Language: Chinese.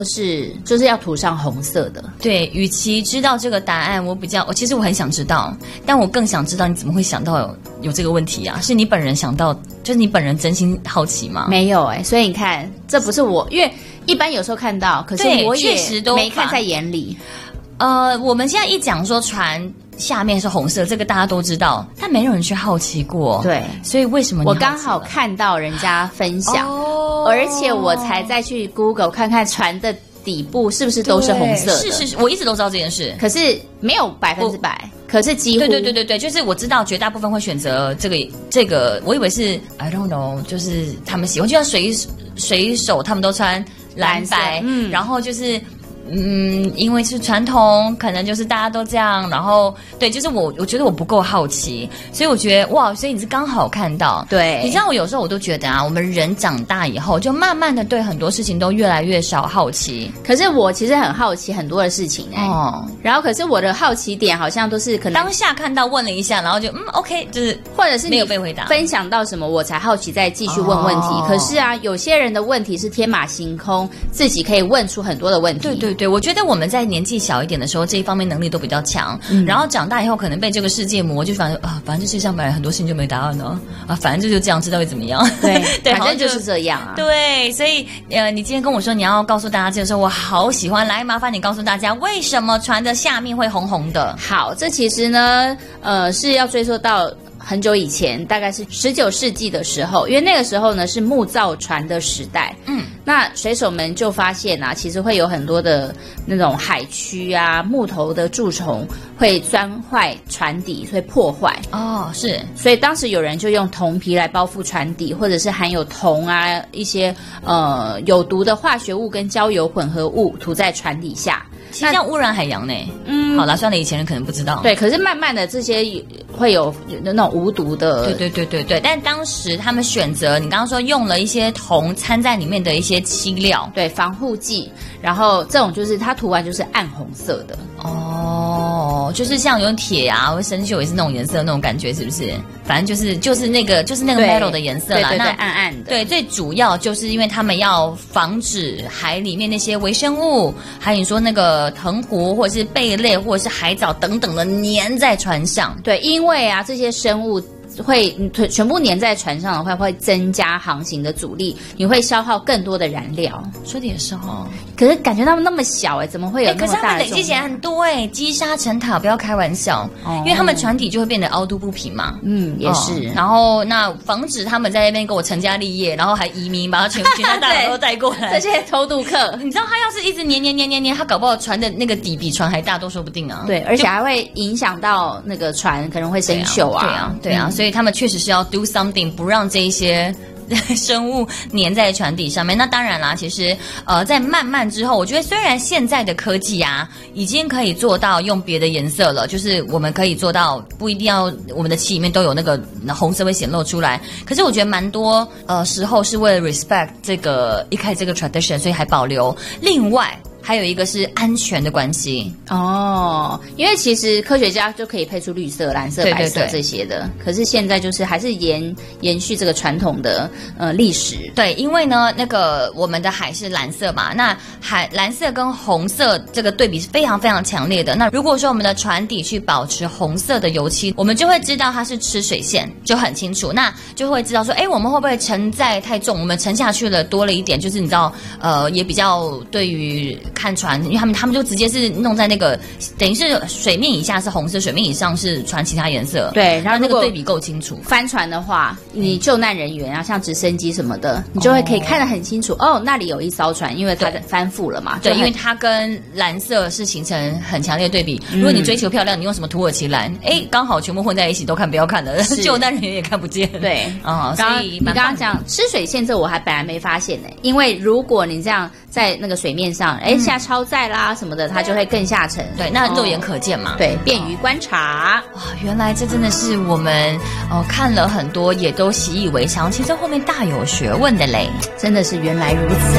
就是要涂上红色的。 对，与其知道这个答案，其实我很想知道，但我更想知道你怎么会想到有这个问题啊？是你本人想到，就是你本人真心好奇吗？ 没有所以你看，这不是我，因为一般有时候看到，可是我也没看在眼里。 我们现在一讲说船下面是红色，这个大家都知道，但没有人去好奇过。 对， 所以为什么我刚好看到人家分享，而且我才再去 Google 看看船的底部是不是都是红色的。 是，我一直都知道这件事， 可是没有100%，可是几乎。 对，就是我知道绝大部分会选择这个，我以为是 I don't know， 就是他们喜欢，就像水手他们都穿蓝白，然后就是。因为是传统，可能就是大家都这样，然后对，就是我觉得我不够好奇，所以我觉得哇，所以你是刚好看到， 对， 你知道我有时候我都觉得啊，我们人长大以后，就慢慢的对很多事情都越来越少好奇。 可是我其实很好奇很多的事情然后可是我的好奇点好像都是可能当下看到问了一下，然后就OK， 就是或者是没有被回答， 分享到什么我才好奇再继续问问题。可是啊，有些人的问题是天马行空，自己可以问出很多的问题。 对，我觉得我们在年纪小一点的时候，这一方面能力都比较强。然后长大以后，可能被这个世界磨，就反正这世界上本来很多事情就没答案了反正就这样，知道会怎么样？ 对， 对， 反正就是这样啊。 对，所以你今天跟我说你要告诉大家这个时候，我好喜欢，来麻烦你告诉大家为什么船的下面会红红的。 好，这其实呢，是要追溯到很久以前，大概是19世纪的时候，因为那个时候呢是木造船的时代。那水手们就发现啊，其实会有很多的那种海蛆啊、木头的蛀虫会钻坏船底，会破坏。 是， 所以当时有人就用铜皮来包覆船底，或者是含有铜啊一些有毒的化学物跟焦油混合物涂在船底下。 其实这样污染海洋呢。好啦，算了，以前人可能不知道。 对，可是慢慢的这些会有那种无毒的。 对。但当时他们选择，你刚刚说用了一些铜掺在里面的一些漆料， 对，防护剂，然后这种就是它涂完就是暗红色的。 就是像有铁啊或生锈也是那种颜色那种感觉，是不是？反正就是那个 metal 的颜色啦。 对，暗暗的。 对，最主要就是因为他们要防止海里面那些微生物，还有你说那个藤壶或者是贝类或者是海藻等等的粘在船上。 对，因为啊这些生物会全部粘在船上的话，会增加航行的阻力，你会消耗更多的燃料。 说的也是可是感觉他们那么小怎么会有那么大的重量？可是他们累积起来很多积沙成塔，不要开玩笑。因为他们船底就会变得凹凸不平嘛。 也是。 然后那防止他们在那边跟我成家立业，然后还移民，把他全家大小都带过来。 这些偷渡客， 你知道他要是一直粘，他搞不好船的那个底比船还大都说不定啊。 对，而且还会影响到那个船可能会生锈啊。 对啊，所以他们确实是要 do something， 不让这一些生物粘在船底上面。那当然啦，其实在慢慢之后，我觉得虽然现在的科技啊已经可以做到用别的颜色了，就是我们可以做到不一定要我们的漆里面都有那个红色会显露出来，可是我觉得蛮多时候是为了 respect 这个一开始这个 tradition， 所以还保留。另外还有一个是安全的关系因为其实科学家就可以配出绿色、蓝色、白色这些的，可是现在就是还是延续这个传统的历史。 对，因为呢那个我们的海是蓝色嘛，那蓝色跟红色这个对比是非常非常强烈的。那如果说我们的船底去保持红色的油漆，我们就会知道它是吃水线，就很清楚，那就会知道说我们会不会沉载太重，我们沉下去了多了一点，就是你知道也比较对于看船，因为他们就直接是弄在那个等于是水面以下是红色，水面以上是船其他颜色。 对，然后那个对比够清楚。 翻船的话，你救难人员啊，像直升机什么的，你就会可以看得很清楚。那里有一艘船，因为它翻覆了嘛。 对，因为它跟蓝色是形成很强烈的对比。如果你追求漂亮，你用什么土耳其蓝？刚好全部混在一起，都看不要看的，救难人员也看不见。 对所以你刚刚讲吃水线，这我还本来没发现呢。因为如果你这样在那个水面上，下超载啦什么的，它就会更下沉。 对，那肉眼可见嘛。 对，便于观察。 原来这真的是我们看了很多，也都习以为常，其实后面大有学问的嘞。 真的是原来如此